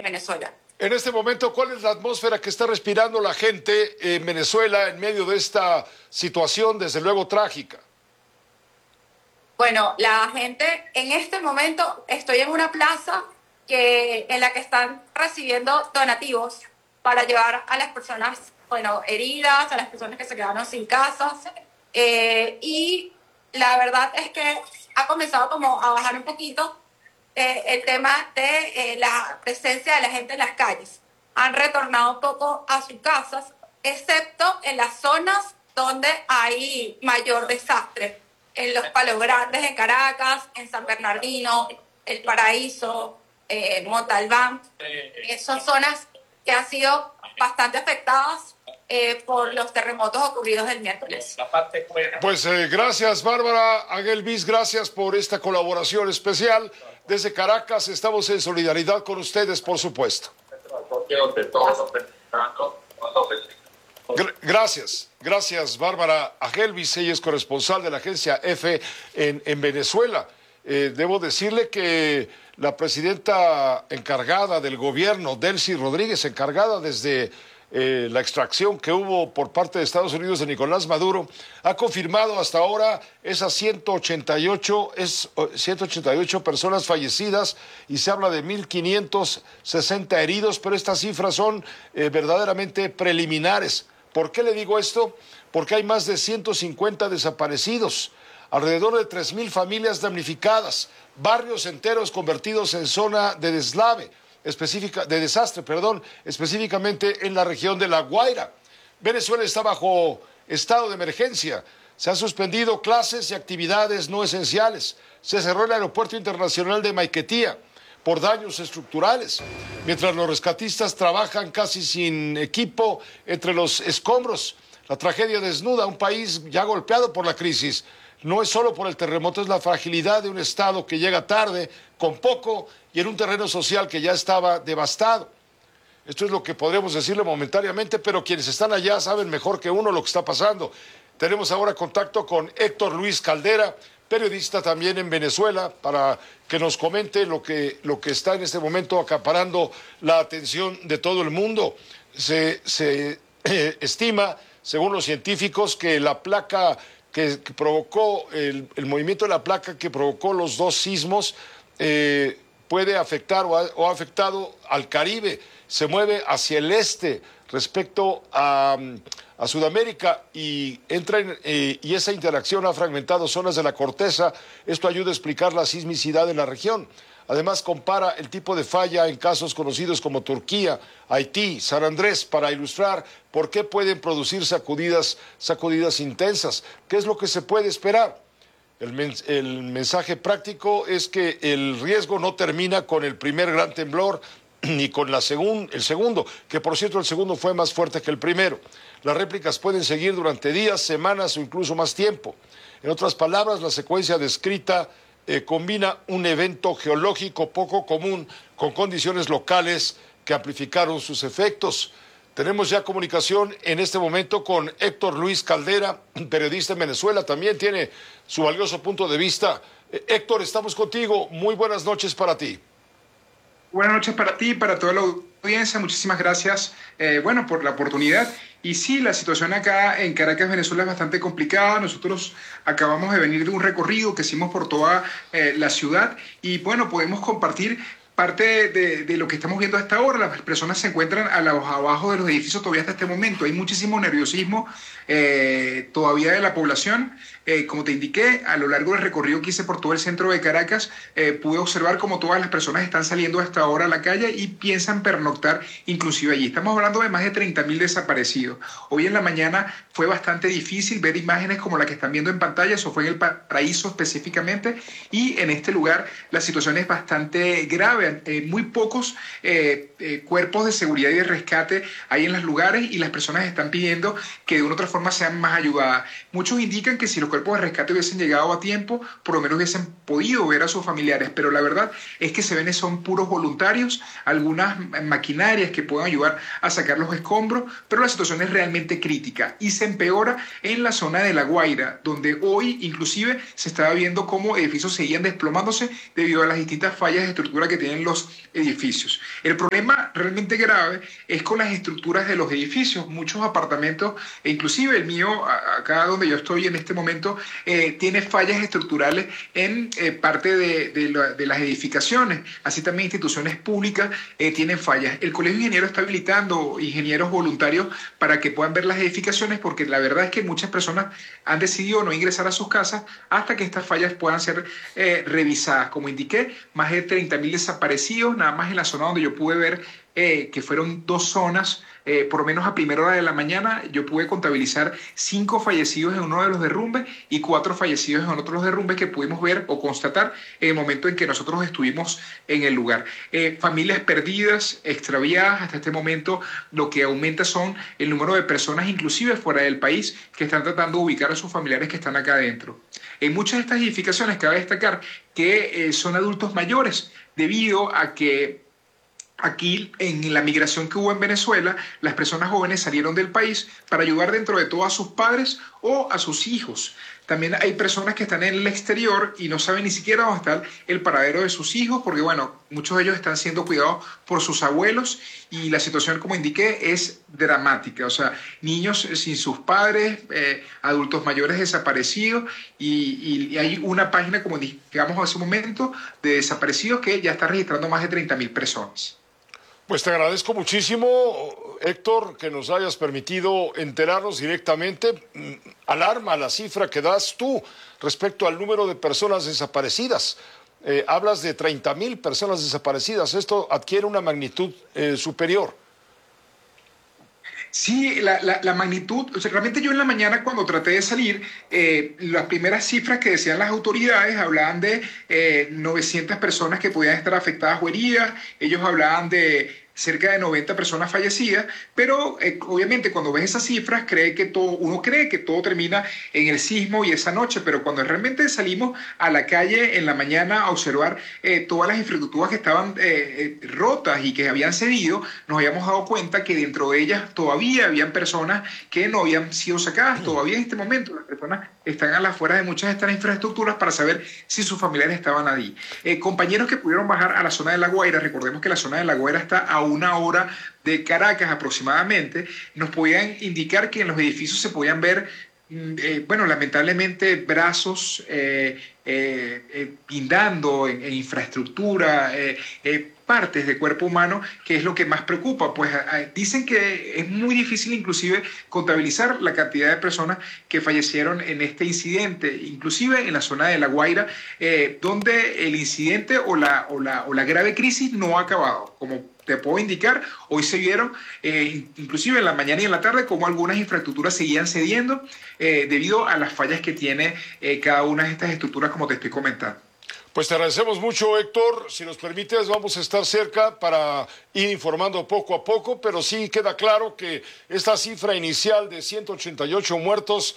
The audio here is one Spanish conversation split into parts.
en Venezuela. En este momento, ¿cuál es la atmósfera que está respirando la gente en Venezuela en medio de esta situación, desde luego, trágica? Bueno, la gente en este momento, estoy en una plaza en la que están recibiendo donativos para llevar a las personas, bueno, heridas, a las personas que se quedaron sin casas. Y la verdad es que ha comenzado como a bajar un poquito el tema de la presencia de la gente en las calles. Han retornado un poco a sus casas, excepto en las zonas donde hay mayor desastre. En los Palos Grandes, en Caracas, en San Bernardino, El Paraíso, Montalbán. Son zonas que han sido bastante afectadas por los terremotos ocurridos el miércoles. Pues gracias, Bárbara Aguelvis, gracias por esta colaboración especial. Desde Caracas estamos en solidaridad con ustedes, por supuesto. Gracias, Bárbara Aguelvis, ella es corresponsal de la agencia EFE en Venezuela. Debo decirle que la presidenta encargada del gobierno, Delcy Rodríguez, encargada desde la extracción que hubo por parte de Estados Unidos de Nicolás Maduro, ha confirmado hasta ahora esas 188 personas fallecidas y se habla de 1.560 heridos, pero estas cifras son verdaderamente preliminares. ¿Por qué le digo esto? Porque hay más de 150 desaparecidos, alrededor de 3.000 familias damnificadas, barrios enteros convertidos en zona de desastre, específicamente en la región de La Guaira. Venezuela está bajo estado de emergencia. Se han suspendido clases y actividades no esenciales. Se cerró el aeropuerto internacional de Maiquetía por daños estructurales, mientras los rescatistas trabajan casi sin equipo entre los escombros. La tragedia desnuda a un país ya golpeado por la crisis. No es solo por el terremoto, es la fragilidad de un Estado que llega tarde, con poco, y en un terreno social que ya estaba devastado. Esto es lo que podremos decirle momentáneamente, pero quienes están allá saben mejor que uno lo que está pasando. Tenemos ahora contacto con Héctor Luis Caldera, periodista también en Venezuela, para que nos comente lo que está en este momento acaparando la atención de todo el mundo. Se estima, según los científicos, que la placa que provocó, el movimiento de la placa que provocó los dos sismos puede afectar o ha afectado al Caribe. Se mueve hacia el este respecto a Sudamérica y y esa interacción ha fragmentado zonas de la corteza. Esto ayuda a explicar la sismicidad en la región. Además, compara el tipo de falla en casos conocidos como Turquía, Haití, San Andrés, para ilustrar por qué pueden producir sacudidas intensas. ¿Qué es lo que se puede esperar? El mensaje práctico es que el riesgo no termina con el primer gran temblor ni con el segundo, que por cierto el segundo fue más fuerte que el primero. Las réplicas pueden seguir durante días, semanas o incluso más tiempo. En otras palabras, la secuencia descrita combina un evento geológico poco común con condiciones locales que amplificaron sus efectos. Tenemos ya comunicación en este momento con Héctor Luis Caldera, periodista en Venezuela, también tiene su valioso punto de vista. Héctor, estamos contigo, muy buenas noches para ti. Buenas noches para ti y para toda la audiencia, muchísimas gracias por la oportunidad. Y sí, la situación acá en Caracas, Venezuela es bastante complicada. Nosotros acabamos de venir de un recorrido que hicimos por toda la ciudad y bueno, podemos compartir parte de lo que estamos viendo hasta ahora. Las personas se encuentran abajo de los edificios todavía hasta este momento. Hay muchísimo nerviosismo todavía de la población. Como te indiqué, a lo largo del recorrido que hice por todo el centro de Caracas, pude observar cómo todas las personas están saliendo hasta ahora a la calle y piensan pernoctar inclusive allí. Estamos hablando de más de 30.000 desaparecidos. Hoy en la mañana fue bastante difícil ver imágenes como la que están viendo en pantalla. Eso fue en El Paraíso específicamente, y en este lugar la situación es bastante grave. Muy pocos cuerpos de seguridad y de rescate hay en los lugares y las personas están pidiendo que de una u otra forma sean más ayudadas. Muchos indican que si los cuerpos de rescate hubiesen llegado a tiempo, por lo menos hubiesen podido ver a sus familiares. Pero la verdad es que se ven son puros voluntarios, algunas maquinarias que pueden ayudar a sacar los escombros, pero la situación es realmente crítica y se empeora en la zona de La Guaira, donde hoy inclusive se estaba viendo cómo edificios seguían desplomándose debido a las distintas fallas de estructura que tienen los edificios. El problema realmente grave es con las estructuras de los edificios. Muchos apartamentos, e inclusive el mío, acá donde yo estoy en este momento, tiene fallas estructurales en parte de las edificaciones. Así también instituciones públicas tienen fallas. El Colegio de Ingenieros está habilitando ingenieros voluntarios para que puedan ver las edificaciones, porque la verdad es que muchas personas han decidido no ingresar a sus casas hasta que estas fallas puedan ser revisadas. Como indiqué, más de 30.000 desaparecidos, nada más en la zona donde yo pude ver que fueron 2 zonas, por lo menos a primera hora de la mañana, yo pude contabilizar 5 fallecidos en uno de los derrumbes y 4 fallecidos en otro de los derrumbes que pudimos ver o constatar en el momento en que nosotros estuvimos en el lugar. Familias perdidas, extraviadas, hasta este momento lo que aumenta son el número de personas, inclusive fuera del país, que están tratando de ubicar a sus familiares que están acá adentro. En muchas de estas edificaciones cabe destacar que son adultos mayores, debido a que aquí, en la migración que hubo en Venezuela, las personas jóvenes salieron del país para ayudar dentro de todo a sus padres o a sus hijos. También hay personas que están en el exterior y no saben ni siquiera dónde está el paradero de sus hijos, porque bueno, muchos de ellos están siendo cuidados por sus abuelos y la situación, como indiqué, es dramática. O sea, niños sin sus padres, adultos mayores desaparecidos y hay una página, como digamos hace un momento, de desaparecidos que ya está registrando más de 30.000 personas. Pues te agradezco muchísimo, Héctor, que nos hayas permitido enterarnos directamente. Alarma la cifra que das tú respecto al número de personas desaparecidas. Hablas de 30.000 personas desaparecidas. Esto adquiere una magnitud superior. Sí, la magnitud, o sea, realmente yo en la mañana cuando traté de salir, las primeras cifras que decían las autoridades hablaban de 900 personas que podían estar afectadas o heridas, ellos hablaban de cerca de 90 personas fallecidas, pero obviamente cuando ves esas cifras uno cree que todo termina en el sismo y esa noche, pero cuando realmente salimos a la calle en la mañana a observar todas las infraestructuras que estaban rotas y que habían cedido, nos habíamos dado cuenta que dentro de ellas todavía habían personas que no habían sido sacadas. Todavía en este momento las personas están a las afueras de muchas de estas infraestructuras para saber si sus familiares estaban allí. Compañeros que pudieron bajar a la zona de La Guaira, recordemos que la zona de La Guaira está a 1 hora de Caracas aproximadamente, nos podían indicar que en los edificios se podían ver, bueno, lamentablemente brazos pindando en infraestructura, partes de cuerpo humano, que es lo que más preocupa. Pues dicen que es muy difícil inclusive contabilizar la cantidad de personas que fallecieron en este incidente, inclusive en la zona de La Guaira, donde el incidente o la grave crisis no ha acabado. Como te puedo indicar, hoy se vieron, inclusive en la mañana y en la tarde, como algunas infraestructuras seguían cediendo debido a las fallas que tiene cada una de estas estructuras, como te estoy comentando. Pues te agradecemos mucho, Héctor. Si nos permites, vamos a estar cerca para ir informando poco a poco, pero sí queda claro que esta cifra inicial de 188 muertos,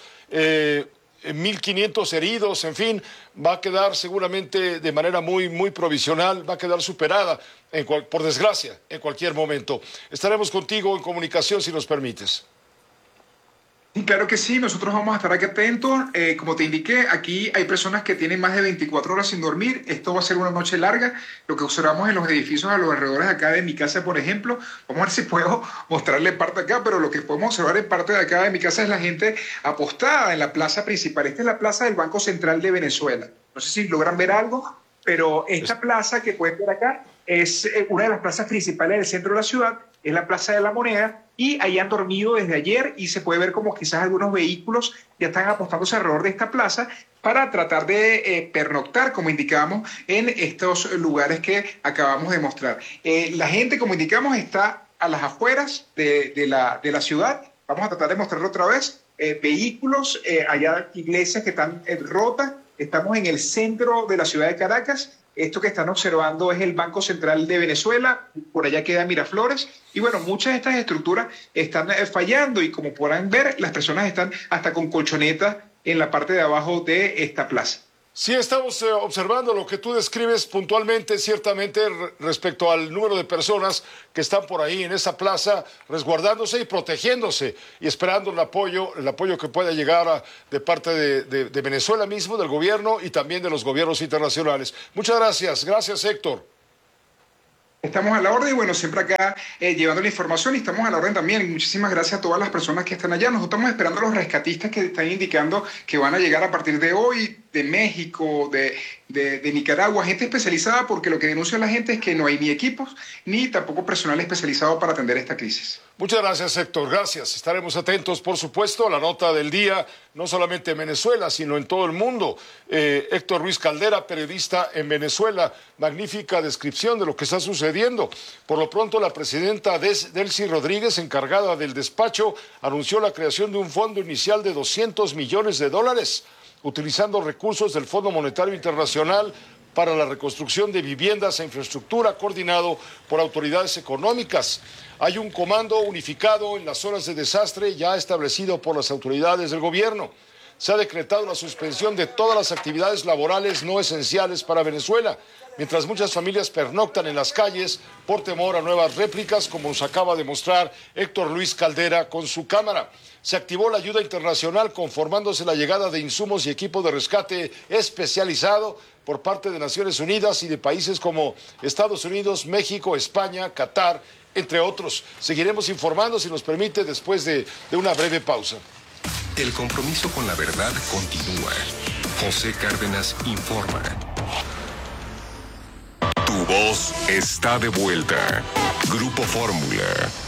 1.500 heridos, en fin, va a quedar seguramente de manera muy, muy provisional, va a quedar superada, por desgracia, en cualquier momento. Estaremos contigo en comunicación si nos permites. Y claro que sí, nosotros vamos a estar aquí atentos. Como te indiqué, aquí hay personas que tienen más de 24 horas sin dormir. Esto va a ser una noche larga. Lo que observamos en los edificios a los alrededores de acá de mi casa, por ejemplo, vamos a ver si puedo mostrarle parte acá, pero lo que podemos observar en parte de acá de mi casa es la gente apostada en la plaza principal. Esta es la plaza del Banco Central de Venezuela. No sé si logran ver algo, pero esta plaza que pueden ver acá es una de las plazas principales del centro de la ciudad, es la Plaza de la Moneda, y ahí han dormido desde ayer y se puede ver como quizás algunos vehículos ya están apostándose alrededor de esta plaza para tratar de pernoctar, como indicamos, en estos lugares que acabamos de mostrar. La gente, como indicamos, está a las afueras de la ciudad. Vamos a tratar de mostrarlo otra vez. Vehículos, allá iglesias que están rotas. Estamos en el centro de la ciudad de Caracas. Esto que están observando es el Banco Central de Venezuela, por allá queda Miraflores, y bueno, muchas de estas estructuras están fallando y como podrán ver, las personas están hasta con colchonetas en la parte de abajo de esta plaza. Sí, estamos observando lo que tú describes puntualmente, ciertamente, respecto al número de personas que están por ahí en esa plaza, resguardándose y protegiéndose y esperando el apoyo que pueda llegar de parte de Venezuela mismo, del gobierno y también de los gobiernos internacionales. Muchas gracias. Gracias, Héctor. Estamos a la orden y bueno, siempre acá llevando la información y estamos a la orden también. Muchísimas gracias a todas las personas que están allá. Nosotros estamos esperando a los rescatistas que están indicando que van a llegar a partir de hoy, de México, de Nicaragua, gente especializada, porque lo que denuncia la gente es que no hay ni equipos ni tampoco personal especializado para atender esta crisis. Muchas gracias, Héctor. Gracias. Estaremos atentos, por supuesto, a la nota del día, no solamente en Venezuela, sino en todo el mundo. Héctor Luis Caldera, periodista en Venezuela. Magnífica descripción de lo que está sucediendo. Por lo pronto, la presidenta Delcy Rodríguez, encargada del despacho, anunció la creación de un fondo inicial de $200 millones, utilizando recursos del Fondo Monetario Internacional para la reconstrucción de viviendas e infraestructura, coordinado por autoridades económicas. Hay un comando unificado en las zonas de desastre ya establecido por las autoridades del gobierno. Se ha decretado la suspensión de todas las actividades laborales no esenciales para Venezuela, mientras muchas familias pernoctan en las calles por temor a nuevas réplicas, como nos acaba de mostrar Héctor Luis Caldera con su cámara. Se activó la ayuda internacional conformándose la llegada de insumos y equipo de rescate especializado por parte de Naciones Unidas y de países como Estados Unidos, México, España, Qatar, entre otros. Seguiremos informando, si nos permite, después de una breve pausa. El compromiso con la verdad continúa. José Cárdenas informa. Tu voz está de vuelta. Grupo Fórmula.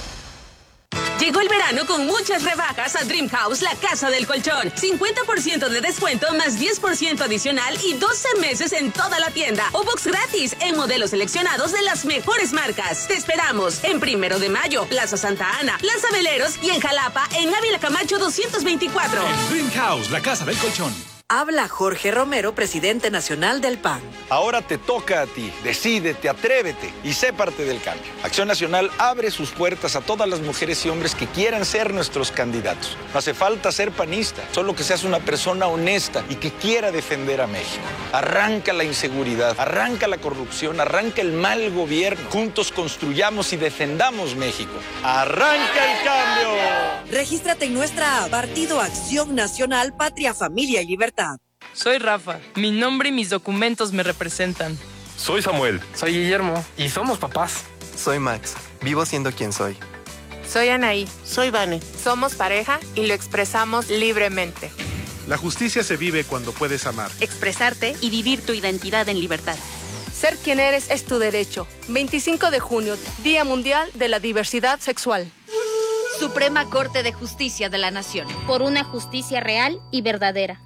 Llegó el verano con muchas rebajas a Dream House, la casa del colchón. 50% de descuento más 10% adicional y 12 meses en toda la tienda. O box gratis en modelos seleccionados de las mejores marcas. Te esperamos en 1 de Mayo, Plaza Santa Ana, Plaza Veleros y en Jalapa, en Ávila Camacho 224. Dream House, la casa del colchón. Habla Jorge Romero, presidente nacional del PAN. Ahora te toca a ti. Decídete, atrévete y sé parte del cambio. Acción Nacional abre sus puertas a todas las mujeres y hombres que quieran ser nuestros candidatos. No hace falta ser panista, solo que seas una persona honesta y que quiera defender a México. Arranca la inseguridad, arranca la corrupción, arranca el mal gobierno. Juntos construyamos y defendamos México. ¡Arranca el cambio! Regístrate en nuestra app, Partido Acción Nacional, Patria, Familia y Libertad. Soy Rafa. Mi nombre y mis documentos me representan. Soy Samuel. Soy Guillermo. Y somos papás. Soy Max. Vivo siendo quien soy. Soy Anaí. Soy Vane. Somos pareja y lo expresamos libremente. La justicia se vive cuando puedes amar, expresarte y vivir tu identidad en libertad. Ser quien eres es tu derecho. 25 de junio, Día Mundial de la Diversidad Sexual. Suprema Corte de Justicia de la Nación. Por una justicia real y verdadera.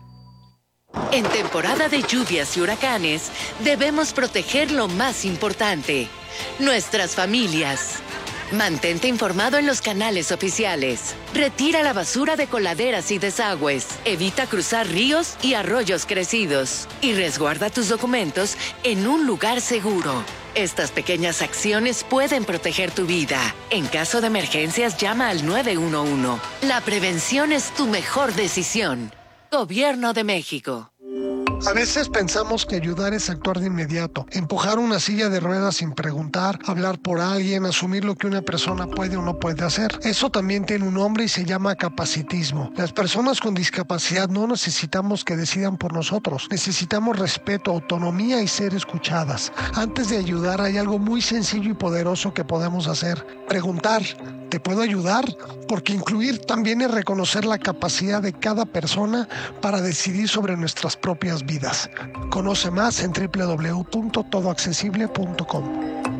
En temporada de lluvias y huracanes, debemos proteger lo más importante, nuestras familias. Mantente informado en los canales oficiales. Retira la basura de coladeras y desagües. Evita cruzar ríos y arroyos crecidos. Y resguarda tus documentos en un lugar seguro. Estas pequeñas acciones pueden proteger tu vida. En caso de emergencias, llama al 911. La prevención es tu mejor decisión. Gobierno de México. A veces pensamos que ayudar es actuar de inmediato, empujar una silla de ruedas sin preguntar, hablar por alguien, asumir lo que una persona puede o no puede hacer. Eso también tiene un nombre y se llama capacitismo. Las personas con discapacidad no necesitamos que decidan por nosotros. Necesitamos respeto, autonomía y ser escuchadas. Antes de ayudar hay algo muy sencillo y poderoso que podemos hacer. Preguntar, ¿te puedo ayudar? Porque incluir también es reconocer la capacidad de cada persona para decidir sobre nuestras propias vidas. Conoce más en www.todoaccesible.com.